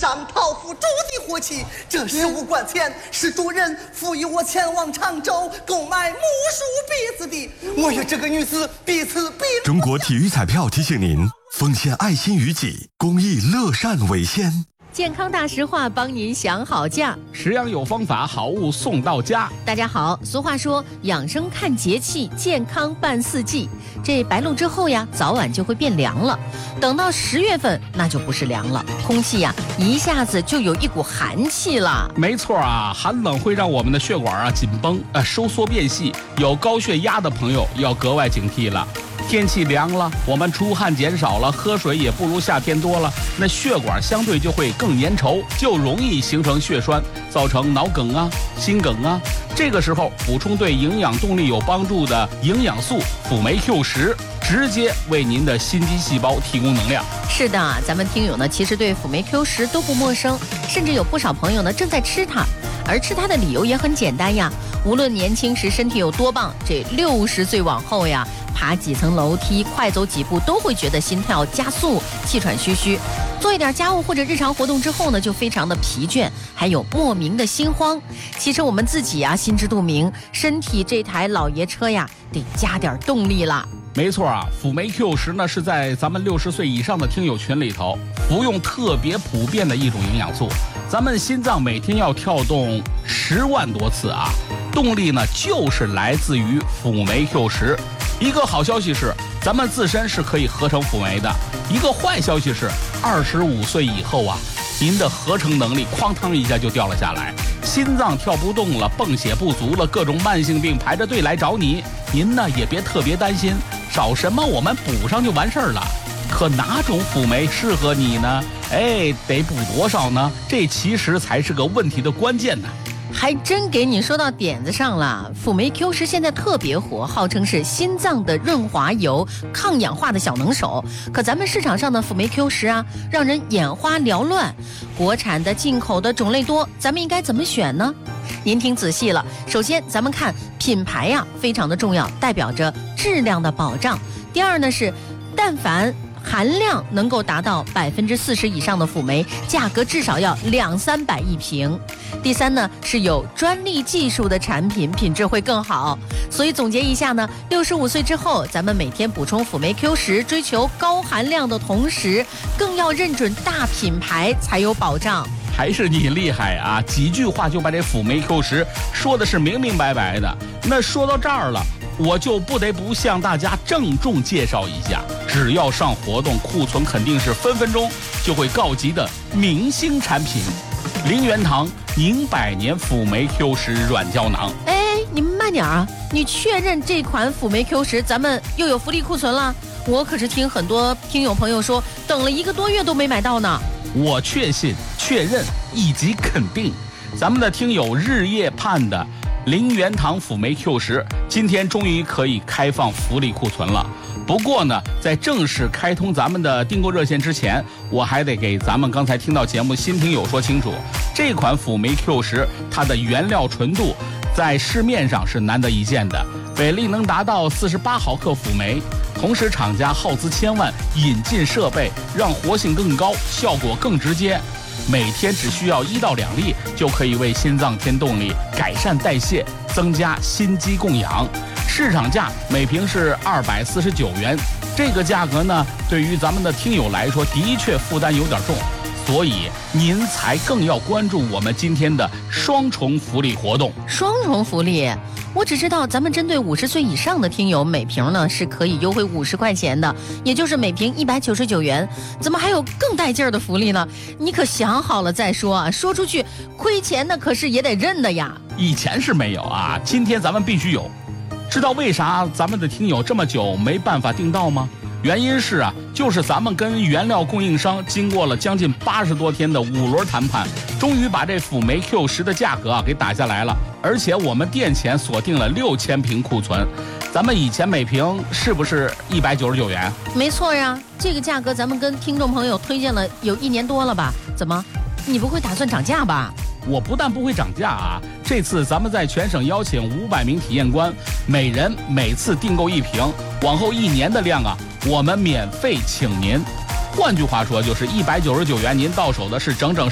上讨父主的火气，这15贯钱是主人赋予我前往常州购买木梳篦子的。我与这个女子彼此并。 中国体育彩票提醒您：奉献爱心于己，公益乐善为先。 健康大实话，帮您想好价， 食养有方法，好物送到家。 大家好，俗话说养生看节气，健康办四季。这白露之后呀，早晚就会变凉了。等到10月份，那就不是凉了，空气呀一下子就有一股寒气了。 没错啊，寒冷会让我们的血管紧绷，收缩变细，有高血压的朋友要格外警惕了。天气凉了，我们出汗减少了，喝水也不如夏天多了，那血管相对就会更粘稠，就容易形成血栓，造成脑梗啊、心梗啊。这个时候补充对营养动力有帮助的营养素辅酶 Q10，直接为您的心肌细胞提供能量。 是的，咱们听友呢其实对辅酶 Q10都不陌生，甚至有不少朋友呢正在吃它。而吃它的理由也很简单呀，无论年轻时身体有多棒，这60岁往后呀，爬几层楼梯，快走几步都会觉得心跳加速，气喘吁吁。做一点家务或者日常活动之后呢，就非常的疲倦，还有莫名的心慌。其实我们自己呀，心知肚明，身体这台老爷车呀，得加点动力了。 没错啊，辅酶 Q10呢是在咱们60岁以上的听友群里头服用特别普遍的一种营养素。咱们心脏每天要跳动10万多次啊，动力呢就是来自于辅酶 Q10。一个好消息是，咱们自身是可以合成辅酶的；一个坏消息是，25岁以后啊，您的合成能力哐当一下就掉了下来，心脏跳不动了，泵血不足了，各种慢性病排着队来找你。您呢也别特别担心，找什么我们补上就完事儿了。可哪种辅酶适合你呢？得补多少呢？这其实才是个问题的关键呢。 还真给你说到点子上了。辅酶 Q10现在特别火，号称是心脏的润滑油，抗氧化的小能手。可咱们市场上的辅酶 Q10啊，让人眼花缭乱。国产的、进口的种类多，咱们应该怎么选呢？您听仔细了，首先咱们看品牌呀，非常的重要，代表着质量的保障。第二呢是，但凡含量能够达到40%以上的辅酶，价格至少要200-300一瓶。第三呢是有专利技术的产品，品质会更好。所以总结一下呢，65岁之后，咱们每天补充辅酶 Q10，追求高含量的同时，更要认准大品牌才有保障。 还是你厉害啊！几句话就把这辅酶 Q10说的是明明白白的。那说到这儿了，我就不得不向大家郑重介绍一下，只要上活动，库存肯定是分分钟就会告急的明星产品——林元堂宁百年辅酶 Q10软胶囊。 你们慢点啊！你确认这款辅酶 Q10咱们又有福利库存了？我可是听很多听友朋友说，等了1个多月都没买到呢。 我确信、确认以及肯定，咱们的听友日夜盼的林元堂辅酶 Q10今天终于可以开放福利库存了。不过呢，在正式开通咱们的订购热线之前，我还得给咱们刚才听到节目新听友说清楚，这款辅酶 Q10它的原料纯度在市面上是难得一见的，比例能达到48毫克辅酶。同时厂家耗资千万引进设备，让活性更高，效果更直接。每天只需要1到2粒，就可以为心脏添动力，改善代谢，增加心肌供氧。市场价每瓶是249元，这个价格呢，对于咱们的听友来说，的确负担有点重，所以您才更要关注我们今天的双重福利活动。 双重福利，我只知道咱们针对50岁以上的听友，每瓶呢是可以优惠50块钱的，也就是每瓶199元。怎么还有更带劲儿的福利呢？你可想好了再说啊！说出去亏钱的可是也得认的呀。 以前是没有啊，今天咱们必须有。知道为啥咱们的听友这么久没办法订到吗？原因是啊，就是咱们跟原料供应商经过了将近80多天的5轮谈判，终于把这辅酶 Q10的价格给打下来了。而且我们店前锁定了6000瓶库存，咱们以前每瓶是不是199元？ 没错呀，这个价格咱们跟听众朋友推荐了有1年多了吧？怎么，你不会打算涨价吧？ 我不但不会涨价啊，这次咱们在全省邀请500名体验官，每人每次订购1瓶，往后1年的量啊，我们免费请您。换句话说，就是199元，您到手的是整整